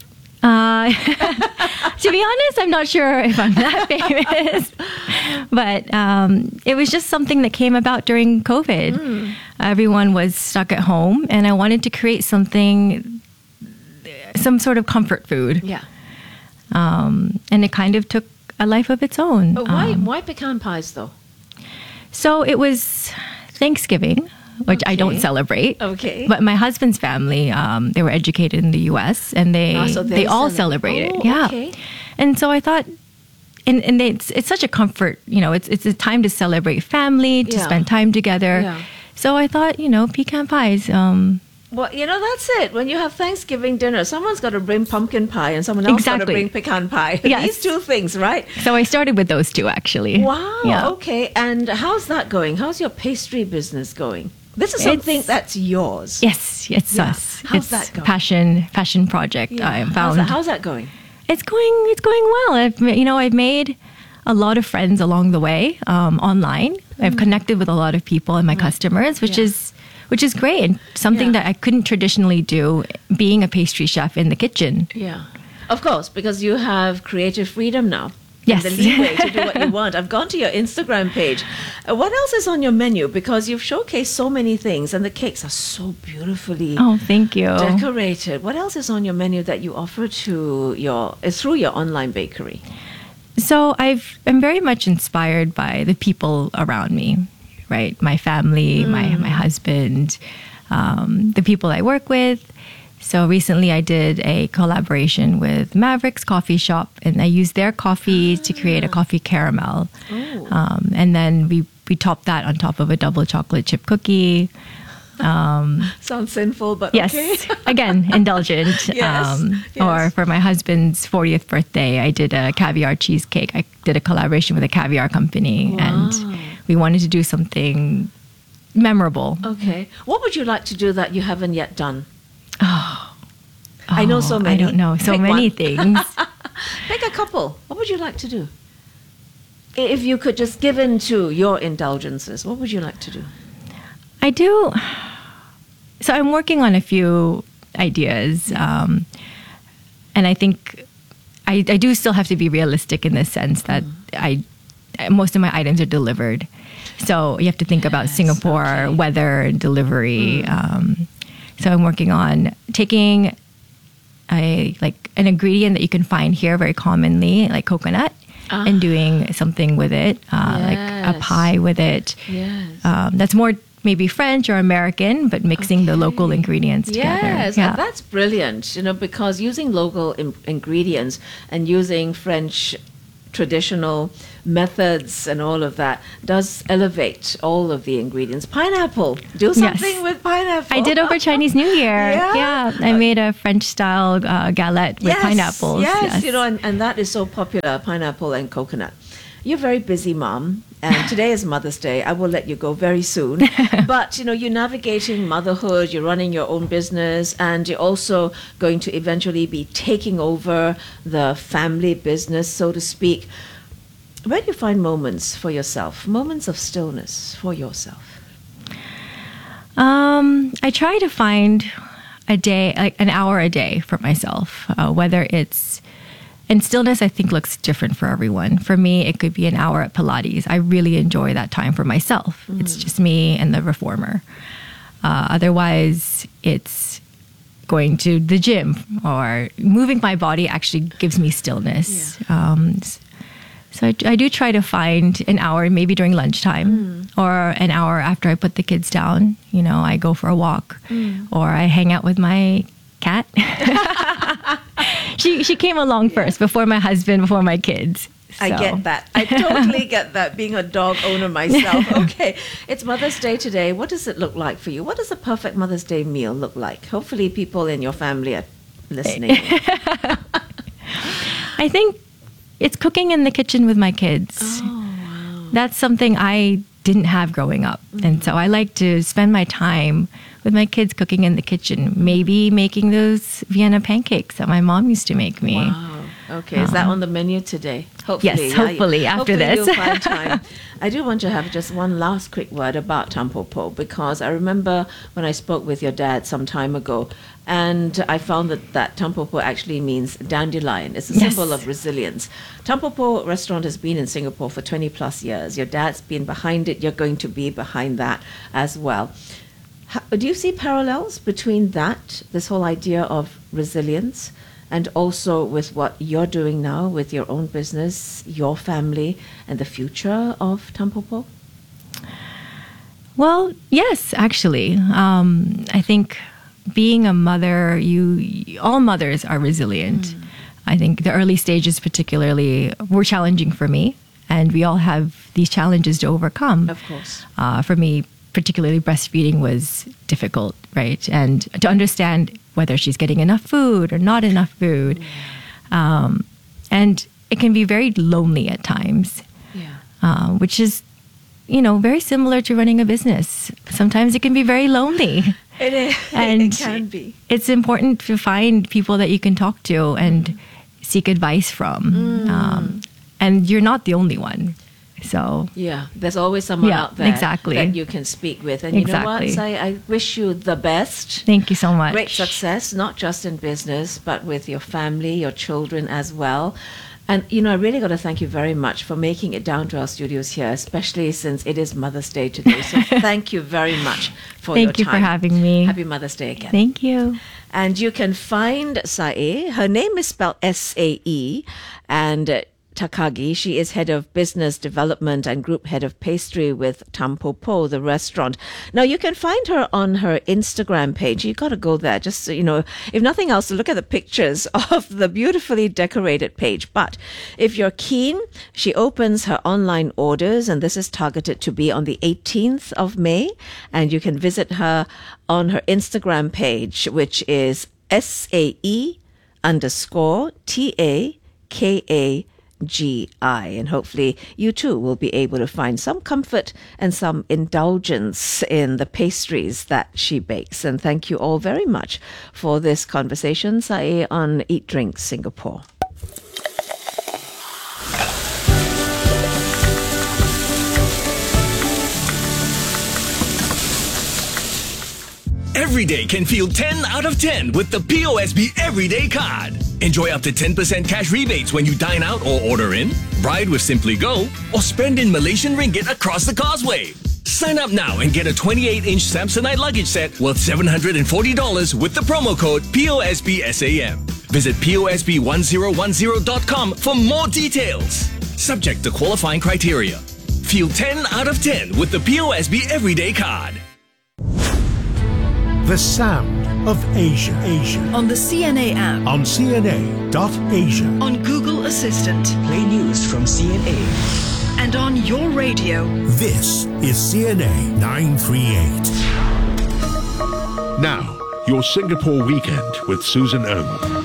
Uh, to be honest, I'm not sure if I'm that famous, but um, it was just something that came about during COVID. Mm. Everyone was stuck at home, and I wanted to create something, some sort of comfort food. Yeah. Um, and it kind of took a life of its own. But why, um, why pecan pies, though? So it was Thanksgiving, which okay. I don't celebrate. Okay. But my husband's family, um, they were educated in the U S and they ah, so they, they all celebrate. celebrate it. Oh, yeah. Okay. And so I thought, and, and they, it's, it's such a comfort, you know, it's it's a time to celebrate family, to yeah. spend time together. Yeah. So I thought, you know, pecan pies. Um, Well, you know, that's it. When you have Thanksgiving dinner, someone's got to bring pumpkin pie and someone else Exactly. got to bring pecan pie. Yes. These two things, right? so I started with those two, actually. Wow. Yeah. Okay. And how's that going? How's your pastry business going? This is something It's- that's yours. Yes, it's Yeah. us. How's it's that going? passion, passion project. Yeah. I How's found. that, how's that going? It's going. It's going well. I've ma- you know I've made a lot of friends along the way um, online. Mm. I've connected with a lot of people and my right. customers, which yeah. is which is great and something Yeah. that I couldn't traditionally do being a pastry chef in the kitchen. Yeah, of course, because you have creative freedom now. Yes. And the leeway to do what you want. I've gone to your Instagram page. Uh, what else is on your menu? Because you've showcased so many things, and the cakes are so beautifully Oh, thank you. decorated. What else is on your menu that you offer to your is through your online bakery? So I've I'm very much inspired by the people around me, right? My family, Mm. my my husband, um, the people I work with. So recently I did a collaboration with Mavericks Coffee Shop, and I used their coffee to create a coffee caramel. Um, and then we, we topped that on top of a double chocolate chip cookie. Um, Sounds sinful, but yes, okay. again, indulgent. Yes, Um, yes. Or for my husband's fortieth birthday, I did a caviar cheesecake. I did a collaboration with a caviar company, Wow. and we wanted to do something memorable. Okay. What would you like to do that you haven't yet done? Oh, I know so oh, many. I don't know. So Pick many one. things. Pick a couple. What would you like to do? if you could just give in to your indulgences, what would you like to do? I do. So I'm working on a few ideas. Um, and I think I, I do still have to be realistic in the sense that mm. I most of my items are delivered. So you have to think yes, about Singapore, okay. weather, and delivery. Mm. Um, so I'm working on taking a like an ingredient that you can find here very commonly, like coconut, ah. and doing something with it, uh, yes. like a pie with it. Yes. Um, that's more maybe French or American, but mixing okay. the local ingredients together. Yes, yeah. that's brilliant, you know, because using local in- ingredients and using French traditional methods and all of that does elevate all of the ingredients. Pineapple, do something yes. with pineapple. I did over Chinese New Year. yeah. yeah, I made a French style uh, galette with yes. pineapples. Yes, yes, you know, and, and that is so popular, pineapple and coconut. You're a very busy mom, and today is Mother's Day. I will let you go very soon. But, you know, you're navigating motherhood, you're running your own business, and you're also going to eventually be taking over the family business, so to speak. Where do you find moments for yourself, moments of stillness for yourself? Um, I try to find a day, like an hour a day for myself, uh, whether it's And stillness, I think, looks different for everyone. For me, it could be an hour at Pilates. I really enjoy that time for myself. Mm. It's just me and the reformer. Uh, otherwise, it's going to the gym or moving my body actually gives me stillness. Yeah. Um, so I, I do try to find an hour, maybe during lunchtime mm. or an hour after I put the kids down. You know, I go for a walk mm. or I hang out with my cat. she she came along first, before my husband, before my kids. So. I get that. I totally get that, being a dog owner myself. Okay, it's Mother's Day today. What does it look like for you? What does a perfect Mother's Day meal look like? Hopefully people in your family are listening. I think it's cooking in the kitchen with my kids. Oh, wow. That's something I didn't have growing up. Mm-hmm. And so I like to spend my time with my kids cooking in the kitchen, maybe making those Vienna pancakes that my mom used to make me. Wow. Okay, um, is that on the menu today? Hopefully. Yes, hopefully yeah, after hopefully this. You'll find time. I do want to have just one last quick word about Tampopo, because I remember when I spoke with your dad some time ago, and I found that, that Tampopo actually means dandelion. It's a yes. symbol of resilience. Tampopo restaurant has been in Singapore for twenty plus years. Your dad's been behind it. You're going to be behind that as well. How, do you see parallels between that, this whole idea of resilience, and also with what you're doing now with your own business, your family, and the future of Tampopo? Well, yes, actually. Um, I think being a mother, you all mothers are resilient. Mm. I think the early stages particularly were challenging for me, and we all have these challenges to overcome. Of course. Uh, for me, particularly breastfeeding was difficult, right? And to understand whether she's getting enough food or not enough food. Yeah. Um, and it can be very lonely at times, yeah. uh, which is, you know, very similar to running a business. Sometimes it can be very lonely. It is. And it can be. It's important to find people that you can talk to and mm. seek advice from. Mm. Um, and you're not the only one. So yeah, there's always someone yeah, out there exactly. that you can speak with. And exactly. you know what? I, I wish you the best. Thank you so much. Great success, not just in business, but with your family, your children as well. And, you know, I really got to thank you very much for making it down to our studios here, especially since it is Mother's Day today. So thank you very much for thank your time. Thank you for having me. Happy Mother's Day again. Thank you. And you can find Sae. Her name is spelled S A E. And uh, Takagi. She is head of business development and group head of pastry with Tampopo, the restaurant. Now, you can find her on her Instagram page. You got to go there just, so, you know, if nothing else, to look at the pictures of the beautifully decorated page. But if you're keen, she opens her online orders, and this is targeted to be on the eighteenth of May. And you can visit her on her Instagram page, which is S A E underscore T A K A G I, and hopefully you too will be able to find some comfort and some indulgence in the pastries that she bakes. And thank you all very much for this conversation, Sae, on Eat Drink Singapore. every day can feel ten out of ten with the P O S B Everyday Card. Enjoy up to ten percent cash rebates when you dine out or order in, ride with Simply Go, or spend in Malaysian ringgit across the causeway. Sign up now and get a twenty-eight inch Samsonite luggage set worth seven hundred forty dollars with the promo code P O S B S A M. Visit P O S B one zero one zero dot com for more details. Subject to qualifying criteria. Feel ten out of ten with the P O S B Everyday Card. The sound of Asia. Asia. On the C N A app. On C N A dot asia. On Google Assistant. Play news from C N A. And on your radio. This is C N A nine thirty-eight. Now, your Singapore weekend with Susan Ng.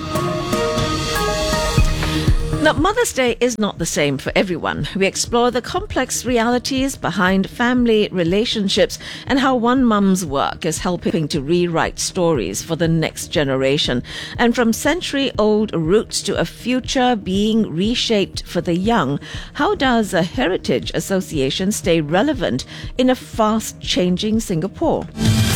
Now, Mother's Day is not the same for everyone. We explore the complex realities behind family relationships and how one mum's work is helping to rewrite stories for the next generation. And from century-old roots to a future being reshaped for the young, how does a heritage association stay relevant in a fast-changing Singapore?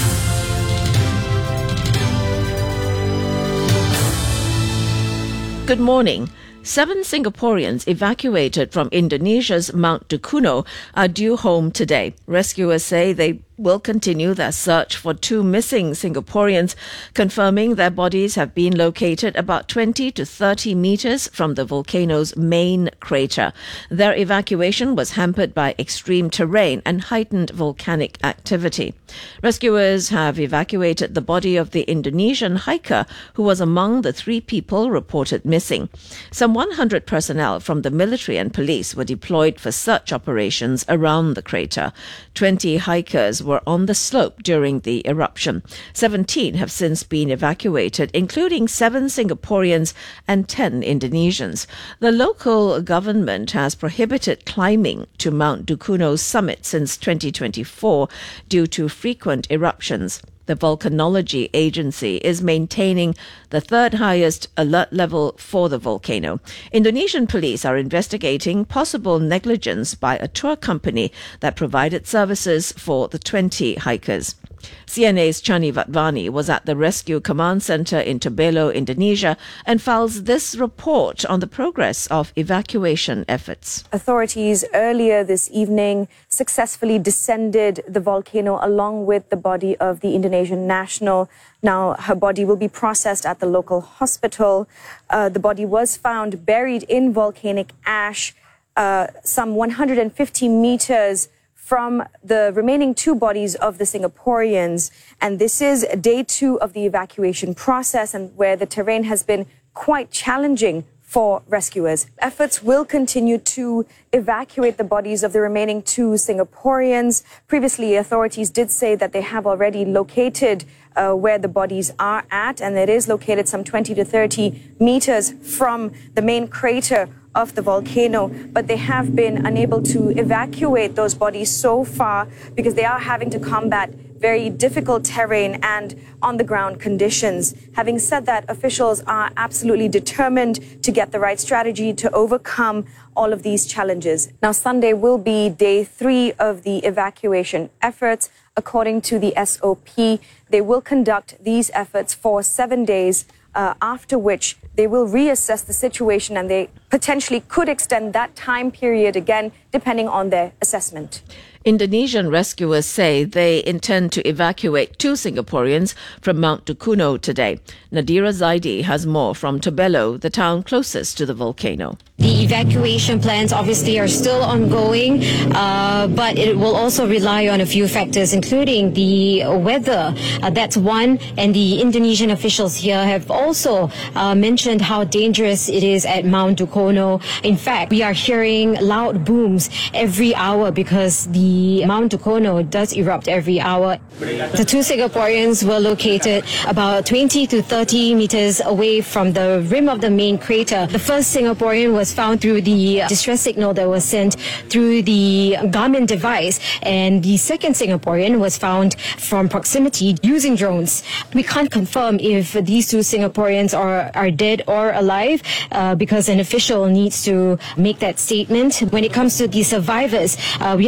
Good morning. Seven Singaporeans evacuated from Indonesia's Mount Dukuno are due home today. Rescuers say they will continue their search for two missing Singaporeans, confirming their bodies have been located about twenty to thirty meters from the volcano's main crater. Their evacuation was hampered by extreme terrain and heightened volcanic activity. Rescuers have evacuated the body of the Indonesian hiker who was among the three people reported missing. Some one hundred personnel from the military and police were deployed for search operations around the crater. twenty hikers were on the slope during the eruption. seventeen have since been evacuated, including seven Singaporeans and ten Indonesians. The local government has prohibited climbing to Mount Dukuno's summit since twenty twenty-four due to frequent eruptions. The Volcanology Agency is maintaining the third highest alert level for the volcano. Indonesian police are investigating possible negligence by a tour company that provided services for the twenty hikers. C N A's Chani Vatvani was at the Rescue Command Center in Tebelo, Indonesia, and files this report on the progress of evacuation efforts. Authorities earlier this evening successfully descended the volcano along with the body of the Indonesian national. Now, her body will be processed at the local hospital. Uh, the body was found buried in volcanic ash, uh, some one hundred fifty meters from the remaining two bodies of the Singaporeans. And this is day two of the evacuation process, and where the terrain has been quite challenging for rescuers. Efforts will continue to evacuate the bodies of the remaining two Singaporeans. Previously, authorities did say that they have already located uh, where the bodies are at, and it is located some twenty to thirty meters from the main crater of the volcano, but they have been unable to evacuate those bodies so far because they are having to combat very difficult terrain and on-the-ground conditions. Having said that, officials are absolutely determined to get the right strategy to overcome all of these challenges. Now, Sunday will be day three of the evacuation efforts. According to the S O P, they will conduct these efforts for seven days, uh, after which they will reassess the situation, and they potentially could extend that time period again, depending on their assessment. Indonesian rescuers say they intend to evacuate two Singaporeans from Mount Dukuno today. Nadira Zaidi has more from Tebelo, the town closest to the volcano. The evacuation plans obviously are still ongoing, uh, but it will also rely on a few factors, including the weather. Uh, that's one. And the Indonesian officials here have also uh, mentioned how dangerous it is at Mount Dukuno. In fact, we are hearing loud booms every hour because the Mount Dukuno does erupt every hour. The two Singaporeans were located about twenty to thirty meters away from the rim of the main crater. The first Singaporean was found through the distress signal that was sent through the Garmin device, and the second Singaporean was found from proximity using drones. We can't confirm if these two Singaporeans are, are dead or alive uh, because an official needs to make that statement. When it comes to the survivors, uh, we understand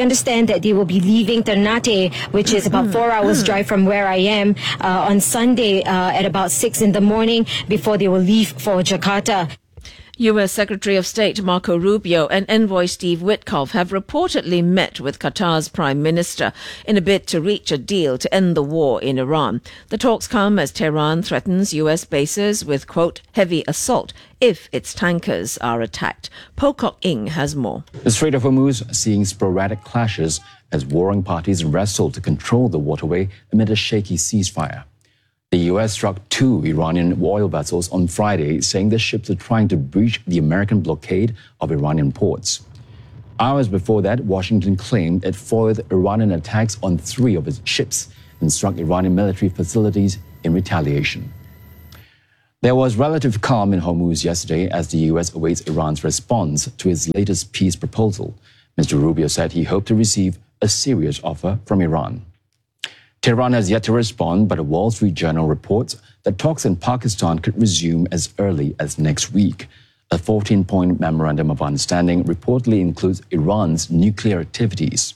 that they will be leaving Ternate, which is about four hours drive from where I am, uh, on Sunday uh, at about six in the morning before they will leave for Jakarta. U S Secretary of State Marco Rubio and envoy Steve Witkoff have reportedly met with Qatar's Prime Minister in a bid to reach a deal to end the war in Iran. The talks come as Tehran threatens U S bases with, quote, heavy assault if its tankers are attacked. Pocock Ing has more. The Strait of Hormuz seeing sporadic clashes as warring parties wrestle to control the waterway amid a shaky ceasefire. The U S struck two Iranian oil vessels on Friday, saying the ships are trying to breach the American blockade of Iranian ports. Hours before that, Washington claimed it foiled Iranian attacks on three of its ships and struck Iranian military facilities in retaliation. There was relative calm in Hormuz yesterday as the U S awaits Iran's response to its latest peace proposal. Mister Rubio said he hoped to receive a serious offer from Iran. Tehran has yet to respond, but a Wall Street Journal reports that talks in Pakistan could resume as early as next week. A fourteen-point memorandum of understanding reportedly includes Iran's nuclear activities.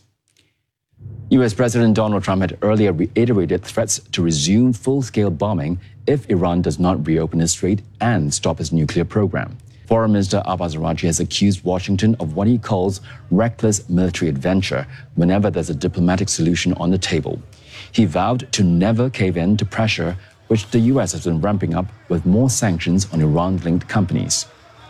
U S President Donald Trump had earlier reiterated threats to resume full-scale bombing if Iran does not reopen its strait and stop its nuclear program. Foreign Minister Abbas Araghchi has accused Washington of what he calls reckless military adventure whenever there's a diplomatic solution on the table. He vowed to never cave in to pressure, which the U S has been ramping up with more sanctions on Iran-linked companies.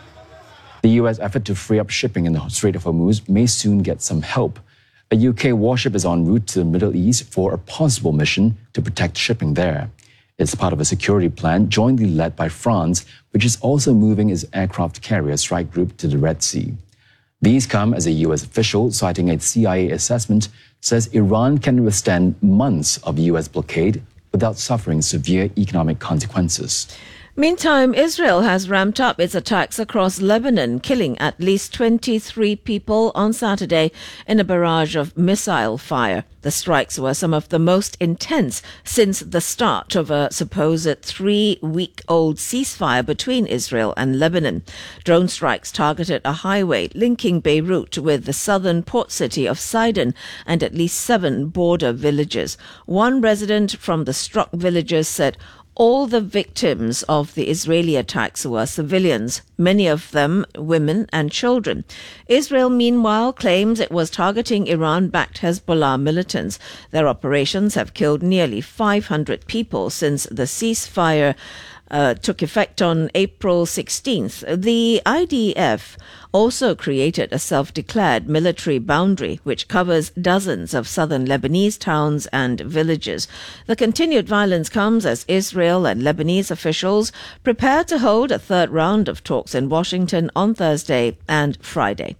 The U S effort to free up shipping in the Strait of Hormuz may soon get some help. A U K warship is en route to the Middle East for a possible mission to protect shipping there. It's part of a security plan jointly led by France, which is also moving its aircraft carrier strike group to the Red Sea. These come as a U S official, citing a C I A assessment, says Iran can withstand months of U S blockade without suffering severe economic consequences. Meantime, Israel has ramped up its attacks across Lebanon, killing at least twenty-three people on Saturday in a barrage of missile fire. The strikes were some of the most intense since the start of a supposed three-week-old ceasefire between Israel and Lebanon. Drone strikes targeted a highway linking Beirut with the southern port city of Sidon and at least seven border villages. One resident from the struck villages said all the victims of the Israeli attacks were civilians, many of them women and children. Israel, meanwhile, claims it was targeting Iran-backed Hezbollah militants. Their operations have killed nearly five hundred people since the ceasefire Uh, took effect on April sixteenth. The I D F also created a self-declared military boundary which covers dozens of southern Lebanese towns and villages. The continued violence comes as Israel and Lebanese officials prepare to hold a third round of talks in Washington on Thursday and Friday.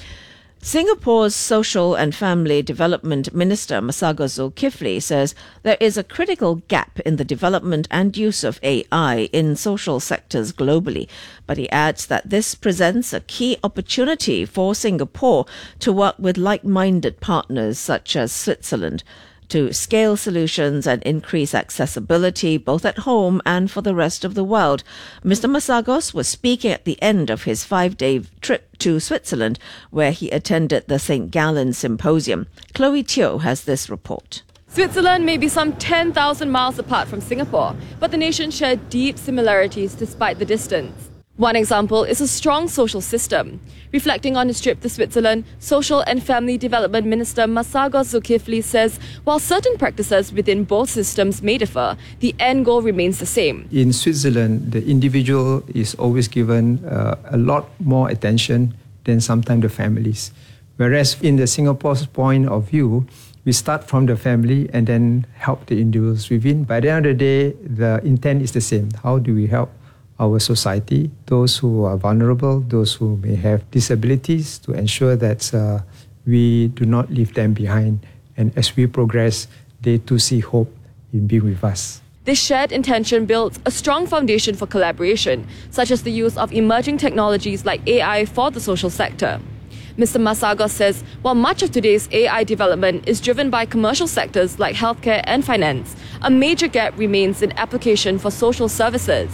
Singapore's Social and Family Development Minister Masagos Zulkifli says there is a critical gap in the development and use of A I in social sectors globally, but he adds that this presents a key opportunity for Singapore to work with like-minded partners such as Switzerland to scale solutions and increase accessibility both at home and for the rest of the world. Mister Masagos was speaking at the end of his five-day trip to Switzerland, where he attended the Saint Gallen Symposium. Chloe Teo has this report. Switzerland may be some ten thousand miles apart from Singapore, but the nations share deep similarities despite the distance. One example is a strong social system. Reflecting on his trip to Switzerland, Social and Family Development Minister Masagos Zulkifli says while certain practices within both systems may differ, the end goal remains the same. In Switzerland, the individual is always given uh, a lot more attention than sometimes the families. Whereas in the Singapore's point of view, we start from the family and then help the individuals within. By the end of the day, the intent is the same. How do we help our society, those who are vulnerable, those who may have disabilities, to ensure that uh, we do not leave them behind. And as we progress, they too see hope in being with us. This shared intention builds a strong foundation for collaboration, such as the use of emerging technologies like A I for the social sector. Mister Masagos says while much of today's A I development is driven by commercial sectors like healthcare and finance, a major gap remains in application for social services.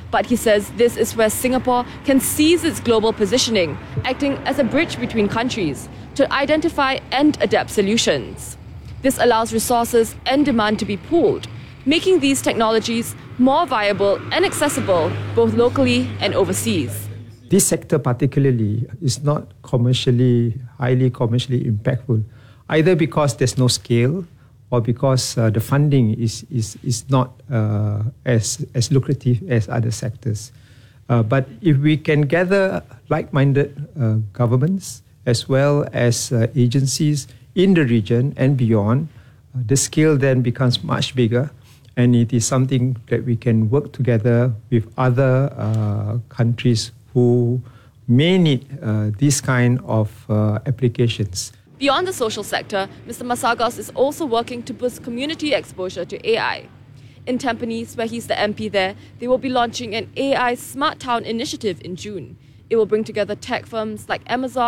But he says this is where Singapore can seize its global positioning, acting as a bridge between countries to identify and adapt solutions. This allows resources and demand to be pooled, making these technologies more viable and accessible both locally and overseas. This sector particularly is not commercially, highly commercially impactful, either because there's no scale or because uh, the funding is, is, is not uh, as, as lucrative as other sectors. Uh, but if we can gather like-minded uh, governments as well as uh, agencies in the region and beyond, uh, the scale then becomes much bigger, and it is something that we can work together with other uh, countries who may need uh, this kind of uh, applications. Beyond the social sector, Mister Masagos is also working to boost community exposure to A I. In Tampines, where he's the M P there, they will be launching an A I Smart Town initiative in June. It will bring together tech firms like Amazon,